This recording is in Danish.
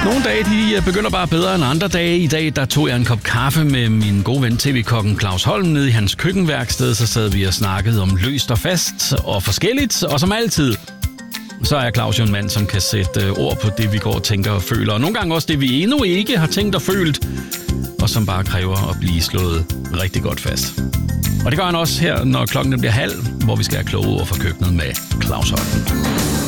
Nogle dage de begynder bare bedre end andre dage. I dag der tog jeg en kop kaffe med min gode ven tv-kokken Claus Holm nede i hans køkkenværksted. Så sad vi og snakkede om løst og fast og forskelligt, og som altid, så er Claus jo en mand, som kan sætte ord på det, vi går og tænker og føler. Og nogle gange også det, vi endnu ikke har tænkt og følt, og som bare kræver at blive slået rigtig godt fast. Og det gør han også her, når klokken bliver halv, hvor vi skal have kloge ord fra køkkenet med Claus Holm.